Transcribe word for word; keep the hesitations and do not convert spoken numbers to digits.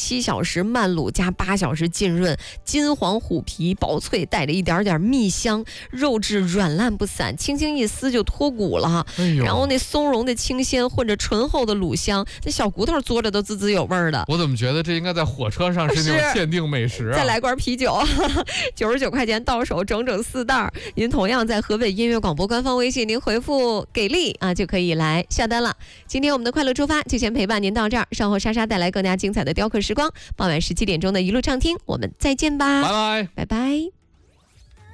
七小时慢卤加八小时浸润，金黄虎皮薄脆，带着一点点蜜香，肉质软烂不散，轻轻一撕就脱骨了。哎、然后那松茸的清鲜混着醇厚的卤香，那小骨头嘬着都滋滋有味儿的。 我怎么觉得这应该在火车上是那种限定美食、啊、 再来罐啤酒，九十九块钱到手，整整四袋。您同样在河北音乐广播官方微信，您回复给力啊，就可以来下单了。今天我们的快乐出发就先陪伴您到这儿，稍后莎莎带来更加精彩的雕刻时光。傍晚十七点钟的一路畅听，我们再见吧， 拜拜， 拜拜。